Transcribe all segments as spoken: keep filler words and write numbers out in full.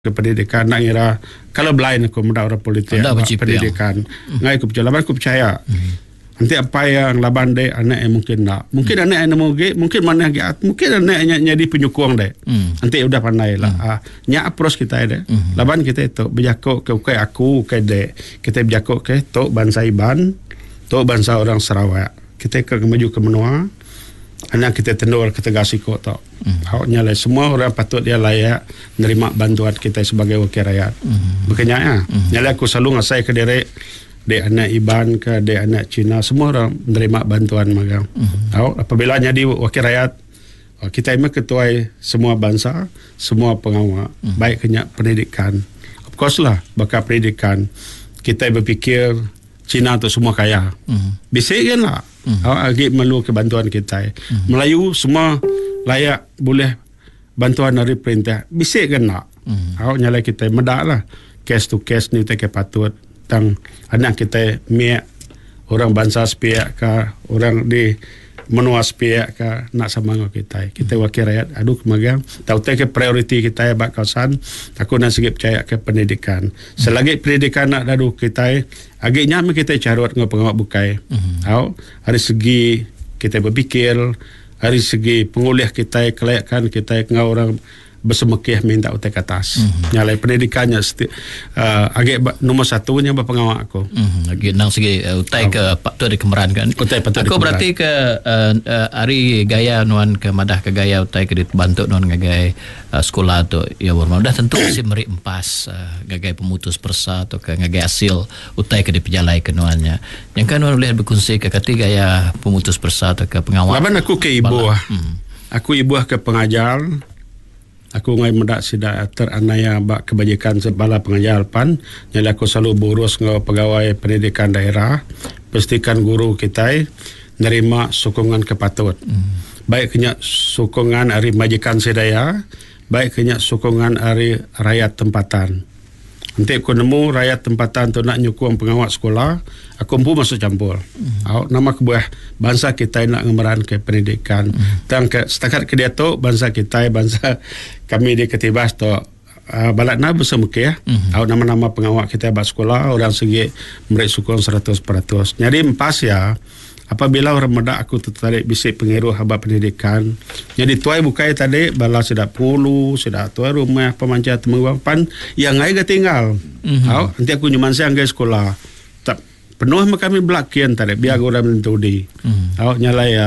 ke pendidikan nak ngira kalau blind aku muda orang politik pendidikan hmm. ngai aku percaya laban aku percaya hmm. nanti apa yang laban dek anak yang mungkin nak mungkin hmm. anak yang nemu ge mungkin mana ge mungkin anak yang jadi penyokong dek hmm. nanti udah pandai lah hmm. ah, nya approach kita dek hmm. laban kita itu berjakok ke ukai aku ukai dek kita berjakok ke tok bangsa Iban tok bangsa orang Sarawak kita ke maju ke menua anak kita tendur kita kasih kok tok mm. nyalai semua orang patut dia layak menerima bantuan kita sebagai wakil rakyat mm. bukannya ya mm. nyalai aku selalu ngasai ke diri dek anak Iban ke dek anak Cina semua orang menerima bantuan magang mm. tahu apabila jadi wakil rakyat kita ini ketua semua bangsa semua pengawal mm. baik kenyak pendidikan of course lah bakal pendidikan kita berfikir Cina tu semua kaya mm. bisik kan lah mm. agak perlu kebantuan kita mm. Melayu semua layak boleh bantuan dari perintah bisik kan nak mm. awak nyalai kita medak lah case to case ni kita patut tang anak kita miak orang bangsa sepiak ke orang di menua sepiak ke nak sama dengan kita kita mm. wakil rakyat aduh kemagang tahu tak ke prioriti kita bak kawasan aku nak sikit percaya ke pendidikan mm. selagi pendidikan nak dadu kita agaknya kita carut dengan pengawal bukai mm. tahu dari segi kita berfikir dari segi penguliah kita kelayakan kita dengan orang bersemekih minta utai ke atas mm-hmm. nyalai pendidikannya uh, agak nomor satunya berpengawal aku mm-hmm. lagi nang segi uh, utai oh. ke patut dikemeran kan utai patut aku berarti ke uh, uh, hari gaya nuan ke madah ke gaya utai ke dibantu nuan ngagai uh, sekolah tu ya warma dah tentu si meri empas uh, ngagai pemutus persa atau ke ngagai hasil utai ke dipejalai ke nuannya yang kan nuan boleh berkongsi ke ketiga gaya pemutus persa atau ke pengawal laban aku ke ibu hmm. aku ibu ke pengajar. Aku ngai medak sida teranaya bak kebajikan sebala pengajar pan nyala aku selalu burus dengan pegawai pendidikan daerah pastikan guru kita nerima sokongan kepatut hmm. baik kenya sokongan dari majikan sedaya baik kenya sokongan dari rakyat tempatan nanti aku nemu rakyat tempatan tu nak nyukung pengawal sekolah aku empu masuk campur mm. nama kebuah bangsa kita nak ngemeran ke pendidikan mm. dan ke, setakat ke dia tu bangsa kita bangsa kami di Ketibas tu uh, balak na bersama ke ya mm. nama-nama pengawal kita bak sekolah orang segi mereka sukung seratus peratus jadi empas ya apabila orang medak aku tertarik bisik pengeruh haba pendidikan jadi tuai bukai tadi bala sudah pulu sudah tuai rumah pemanca temuan yang ngai ga tinggal mm-hmm. Au, nanti aku nyuman saya ngai sekolah tak penuh kami belakian tadi biar mm-hmm. orang mentudi mm-hmm. Au, nyala ya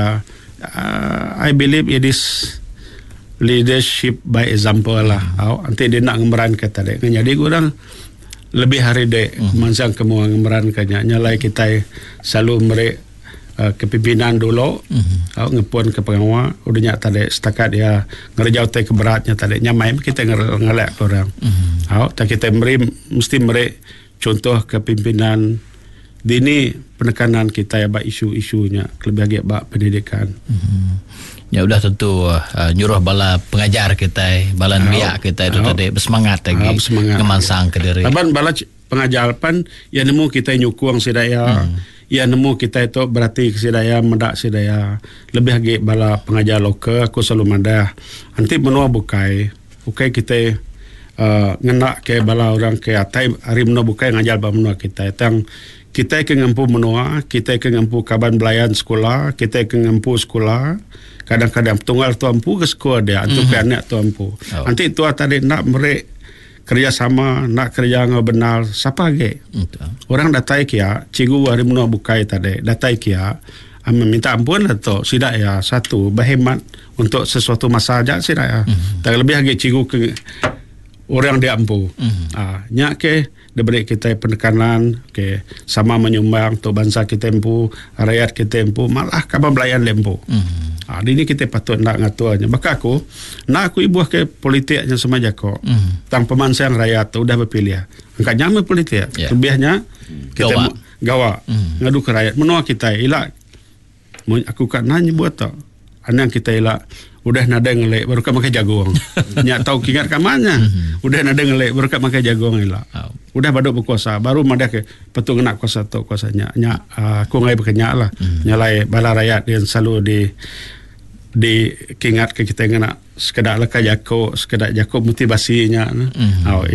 uh, I believe it is leadership by example lah mm-hmm. Au, nanti dia nak ngemeran ke tadi jadi orang lebih hari dek mm-hmm. mansang kemu ngemeran ke nyala kita selalu mereka Uh, kepimpinan dulu mm-hmm. uh, ngepun ke pengawal udahnya tadi setakat dia ngerjau teh keberatnya tadi nyamai kita ngelak orang mm-hmm. uh, tak kita beri mesti beri contoh kepimpinan dini penekanan kita ya bak isu-isunya lebih agak bak pendidikan mm-hmm. ya udah tentu uh, nyuruh bala pengajar kita bala uh, biak kita itu uh, tadi bersemangat lagi uh, ngemansang ke diri laban bala pengajar pan ya nemu kita nyukung sedaya mm. Ya nemu kita itu berarti kesidaya medak sedaya lebih lagi bala pengajar lokal aku selalu madah nanti menua bukai bukai kita uh, ngenak ke bala orang ke atai hari menua bukai ngajar bala menua kita tang kita ke ngampu menua kita ke ngampu kaban belayan sekolah kita ke ngampu sekolah kadang-kadang tunggal tuampu ke sekolah dia atau mm-hmm. ke anak tuampu oh. Nanti tua tadi nak merek kerjasama nak kerja dengan benar siapa lagi okay. Orang datai kia cikgu hari menua bukai tadi datai kia minta ampun lah tu sidak ya satu berhemat untuk sesuatu masa aja sidak ya mm-hmm. Tak lebih lagi cikgu ke orang dia ampu mm-hmm. ah, nyak ke dia beri kita penekanan ke sama menyumbang untuk bangsa kita empu rakyat kita empu malah kabar belayan lempu mm-hmm. Ah, ini kita patut nak ngaturnya. Maka aku nak aku ibu ke politiknya semaja kok. Mm. Tang pemansang rakyat tu dah berpilih. Angkat nyama politik. Yeah. Lebihnya kita gawa, gawa mm. ngadu ke rakyat. Menua kita ilak. Aku kat nanya buat tak. Anak kita ilak udah nada ngelek baru kat makan jagung. Nyak tahu kingat kamanya. Mm-hmm. Udah nada ngelek baru kat makan jagung ilak. Oh. Udah baduk berkuasa baru madah ke petung nak kuasa tu kuasanya. Nyak uh, aku ngai berkenyak lah. Mm. Nyalai bala rakyat yang selalu di di kingat ke kita ngana sekedar laka jako sekedar jako motivasinya. Mm-hmm. Oh,